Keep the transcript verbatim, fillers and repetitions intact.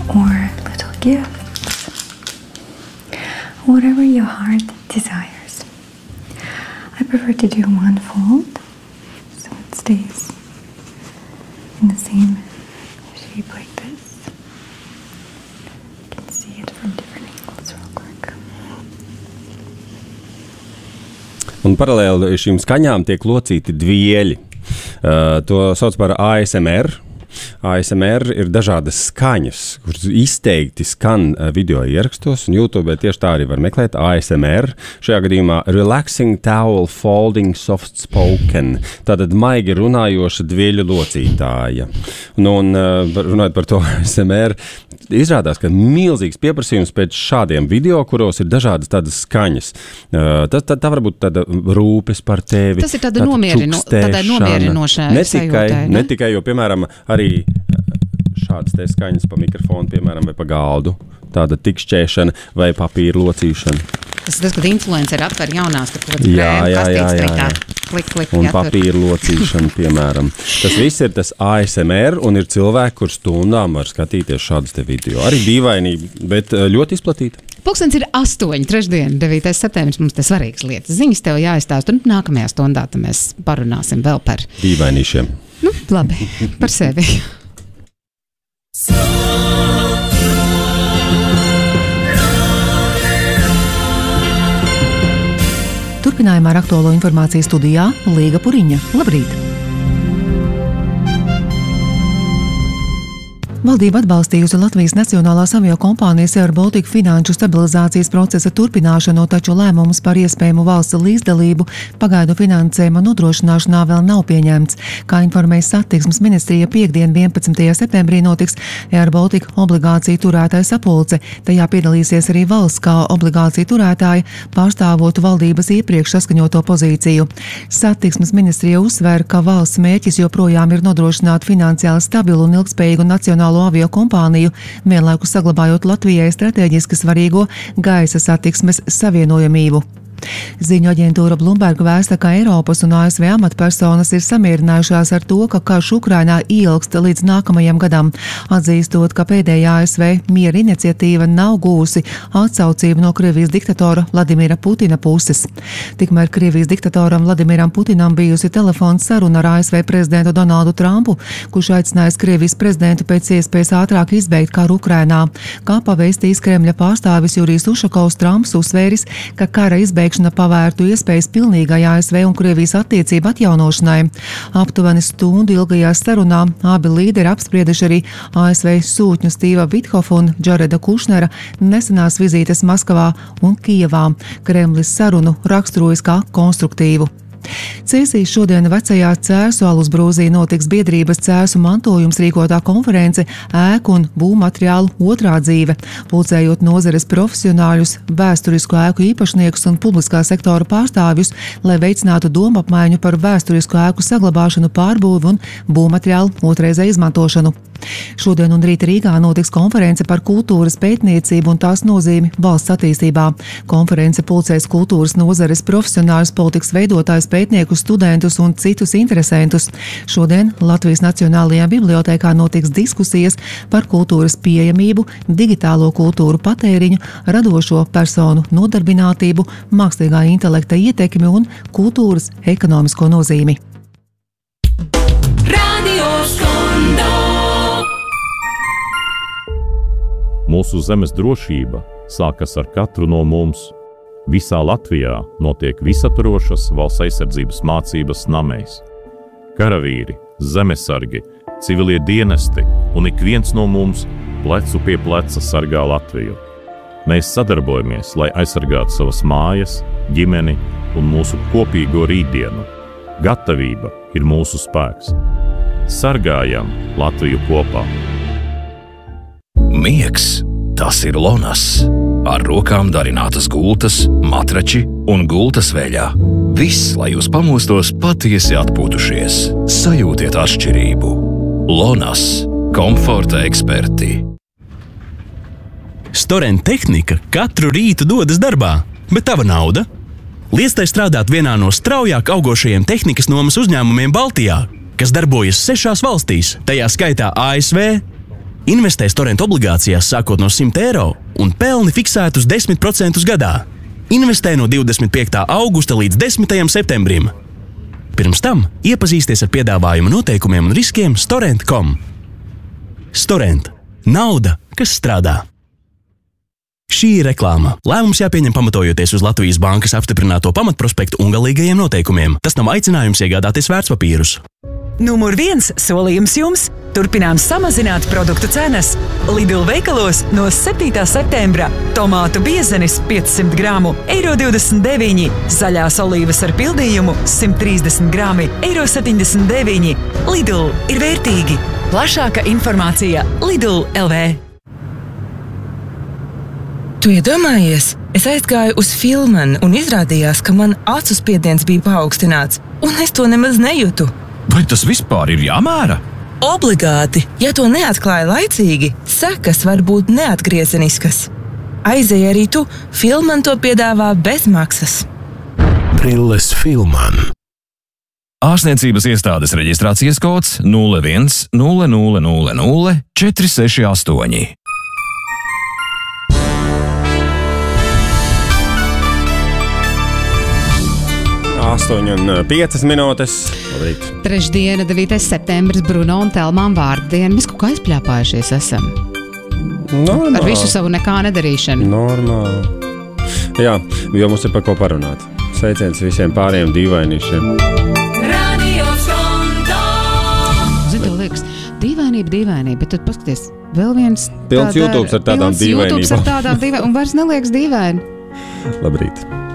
or little gifts, whatever your heart desires. I prefer to do one fold so it stays in the same shape like this. You can see it from different angles real quick. Un paralēli šīm skaņām tiek locīti dvieļi. Uh, to sauc par A S M R. A S M R ir dažādas skaņas, kuras izteikti skan video ierakstos, un YouTube tieši tā arī var meklēt A S M R. Šajā gadījumā Relaxing Towel Folding Soft Spoken. Tātad maigi runājoša dvieļu locītāja. Nu, un runājot par to A S M R, izrādās, ka milzīgs pieprasījums pēc šādiem video, kuros ir dažādas tādas skaņas. Tā, tā, tā var būt tāda rūpes par tevi. Tas ir tāda nomierino, tādā nomierinošā ne tikai, sajūtē, ne? ne tikai, jo, piemēram, arī šādas te skaņas pa mikrofonu, piemēram, vai pa galdu, tāda tikšķēšana vai papīra locīšana. Tas ir tas, kad influenceri atver jaunās, kad kaut jā, jā, jā, jā, jā. Klik, klik, un jāatver. Papīra locīšana, piemēram. Tas viss ir tas A S M R, un ir cilvēki, kur stundām var skatīties šādus te video. Arī dīvainība, bet ļoti izplatīta. Pulkstens ir astoņi, trešdien, devītais septembris, mums te svarīgas lietas. Ziņas tev jāizstāst, un nākamajā stundā mēs parunāsim vēl par dīvainīšiem. Nu, labi, par sevi. Turpinājumā ar aktuālo informāciju studijā Līga Puriņa. Labrīt! Valdība atbalstījusi Latvijas Nacionālās aviokompānijas Air Baltica finanšu stabilizācijas procesa turpināšanu, taču lēmums par iespējamu valsts līdzdalību pagaidu finansējuma nodrošināšanā vēl nav pieņemts. Kā informēja Satiksmes ministrija, piekdien vienpadsmitajā septembrī notiks Air Baltica obligāciju turētāja sapulce. Tajā piedalīsies arī valsts kā obligāciju turētāja, pārstāvot valdības iepriekš saskaņoto pozīciju. Satiksmes ministrija uzsver, ka valsts mērķis joprojām ir nodrošināt finansiāli stabilu un ilgspējīgu nacionālo avio kompāniju, vienlaikus saglabājot Latvijai strateģiski svarīgo gaisa satiksmes savienojamību. Ziņu aģentūra Bloomberg vēsta, ka Eiropas un A S V amatpersonas ir samierinājušās ar to, ka karš Ukrainā ilgst līdz nākamajam gadam, atzīstot, ka pēdējā A S V miera iniciatīva nav gūsi atsaucību no Krievijas diktatora Vladimira Putina puses. Tikmēr Krievijas diktatoram Vladimiram Putinam bijusi telefons saruna ar A S V prezidentu Donaldu Trumpu, kurš aicinājis Krievijas prezidentu pēc iespējas ātrāk izbeigt karu Ukrainā. Kā pavēstījis Kremļa pārstāvis Jurijs Ušakovs, Trumps uzsvēris, ka kara izbeigšana pavērtu iespējas pilnīgai A S V un Krievijas attiecību atjaunošanai. Aptuveni stundu ilgajā sarunā abi līderi apsprieduši arī A S V sūtņu Stīva Vithofa un Džareda Kušnera nesenās vizītes Maskavā un Kijevā. Kremlis sarunu raksturojas kā konstruktīvu. Cēsīs šodien vecajā Cēsu alusbrūzī notiks biedrības Cēsu mantojums rīkotā konference ēku un būvmateriālu otrā dzīve, pulcējot nozares profesionāļus, vēsturisku ēku īpašniekus un publiskā sektora pārstāvjus, lai veicinātu domu apmaiņu par vēsturisku ēku saglabāšanu, pārbūvi un būvmateriālu otrreizēju izmantošanu. Šodien un rīt Rīgā notiks konference par kultūras pētniecību un tās nozīmi valsts attīstībā. Konference pulcēs kultūras nozares profesionāļus, politikas veidotājus, pētniekus, studentus un citus interesentus. Šodien Latvijas Nacionālajā bibliotēkā notiks diskusijas par kultūras pieejamību, digitālo kultūru patēriņu, radošo personu nodarbinātību, mākslīgā intelekta ietekmi un kultūras ekonomisko nozīmi. Mūsu zemes drošība sākas ar katru no mums. Visā Latvijā notiek visaptvarošas valsts aizsardzības mācības namēs. Karavīri, zemesargi, civilie dienesti un ik viens no mums plecu pie pleca sargā Latviju. Mēs sadarbojamies, lai aizsargātu savas mājas, ģimeni un mūsu kopīgo rītdienu. Gatavība ir mūsu spēks. Sargājam Latviju kopā! Miegs, tas ir Lonas. Ar rokām darinātas gultas, matrači un gultas veļā. Viss, lai jūs pamostos patiesi atpūtušies. Sajūtiet atšķirību. Lonas. Komforta eksperti. Storent Tehnika katru rītu dodas darbā, bet tava nauda? Liec tai strādāt vienā no straujāk augošajiem tehnikas nomas uzņēmumiem Baltijā, kas darbojas sešās valstīs, tajā skaitā A S V. Investē Storent obligācijās sākot no simt eiro un pelni fiksētus desmit procentus gadā. Investē no divdesmit piektā augusta līdz desmitajam septembrim. Pirms tam iepazīsties ar piedāvājumu noteikumiem un riskiem storent punktu com. Storent – nauda, kas strādā. Šī ir reklāma. Lēmums jāpieņem pamatojoties uz Latvijas bankas apstiprināto pamatprospektu un galīgajiem noteikumiem. Tas nav aicinājums iegādāties vērtspapīrus. Numur viens solījums jums – turpinām samazināt produktu cenas. Lidl veikalos no septītā septembra tomātu biezenis piecsimt grāmu eiro divdesmit deviņi, zaļās olīvas ar pildījumu simt trīsdesmit grāmi eiro septiņdesmit deviņi. Lidl ir vērtīgi. Plašāka informācija Lidl punkt L V. Tu iedomājies, es aizgāju uz Filmanu un izrādījās, ka man acu spiediens bija paaugstināts, un es to nemaz nejūtu. Vai tas vispār ir jāmēra? Obligāti, ja to neatklāja laicīgi, sekas var būt neatgriezeniskas. Aizej arī tu, Filman to piedāvā bez maksas. Brilles Filman. Ārstniecības iestādes reģistrācijas kods nulle viens nulle nulle nulle nulle četri seši astoņi. astoņi un piecas minūtes. Labrīt. Trešdiena, devītais septembris, Bruno un Telmām vārdiena. Mēs kaut kā aizpļāpājušies esam. Normāli. Ar visu savu nekā nedarīšanu. Normāli. Jā, jo mums ir par ko parunāt. Sveiciens visiem pārējiem dīvainīšiem. Zini, tev liekas, dīvainība, dīvainība, bet tad paskaties, vēl viens Pilns YouTube ar tādām dīvainībām. dīvainībām. Un vairs neliekas dīvaini. Labrīt.